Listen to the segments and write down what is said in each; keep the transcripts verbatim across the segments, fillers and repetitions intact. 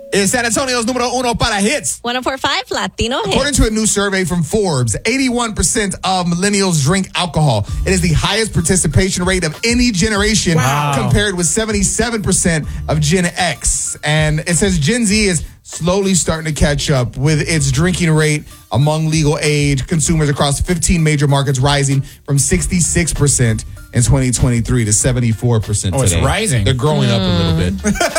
is San Antonio's numero uno para hits. one oh four point five Latino Hits. According to a new survey from Forbes, eighty-one percent of millennials drink alcohol. It is the highest participation rate of any generation, Wow. compared with seventy-seven percent of Gen X. And it says Gen Z is slowly starting to catch up with its drinking rate among legal age consumers across fifteen major markets, rising from sixty-six percent in twenty twenty-three to seventy-four percent Oh, it's today. rising. They're growing up a little bit.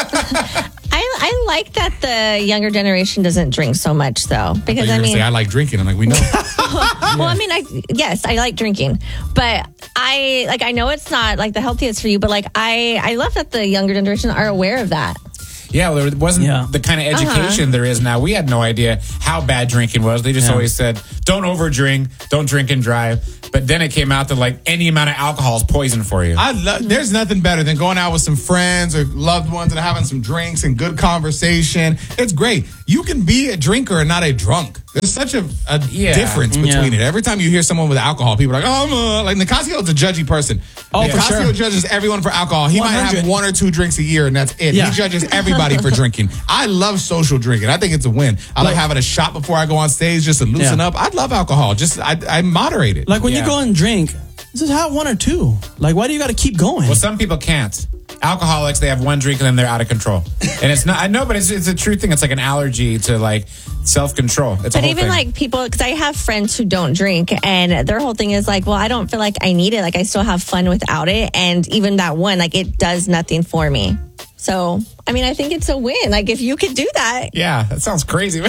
I, I like that the younger generation doesn't drink so much, though. Because, You're I gonna mean, say, I like drinking. I'm like, we know. well, I mean, I yes, I like drinking, but I like I know it's not like the healthiest for you, but like I I love that the younger generation are aware of that. Yeah, well, there wasn't Yeah. the kind of education Uh-huh. there is now. We had no idea how bad drinking was. They just Yeah. always said, don't overdrink, don't drink and drive. But then it came out that like any amount of alcohol is poison for you. I lo- there's nothing better than going out with some friends or loved ones and having some drinks and good conversation. It's great. You can be a drinker and not a drunk. There's such a, a Yeah. difference between Yeah. it. Every time you hear someone with alcohol, people are like, oh, I'm a, like Nicasio is a judgy person. Oh, for Nicasio sure. judges everyone for alcohol. He might one hundred. have one or two drinks a year and that's it. Yeah. He judges everybody for drinking. I love social drinking. I think it's a win. I like, Like- having a shot before I go on stage just to loosen Yeah. up. I love alcohol. Just I, I moderate it. Like when Yeah. you go and drink, just have one or two. Like, why do you got to keep going? Well, some people can't. Alcoholics, they have one drink and then they're out of control. And it's not, I know, but it's, it's a true thing. It's like an allergy to like self-control. It's a But whole even thing. like people, because I have friends who don't drink, and their whole thing is like, well, I don't feel like I need it. Like I still have fun without it, and even that one, like it does nothing for me. So, I mean, I think it's a win. Like if you could do that, yeah, that sounds crazy.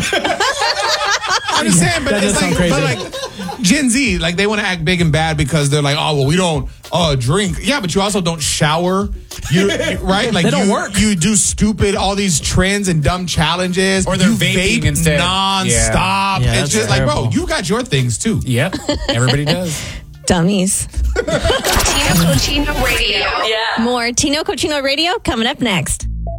I'm just saying, but That it's does like, sound but crazy. like Gen Z, like they want to act big and bad because they're like, oh well, we don't uh drink. Yeah, but you also don't shower. You right? Like They don't you, work. You do stupid all these trends and dumb challenges. Or they're you vaping vape instead. nonstop. Yeah. Yeah, it's that's just like, bro, terrible. you got your things too. Yep, everybody does. dummies. Tino Cochino Radio. More Tino Cochino Radio coming up next.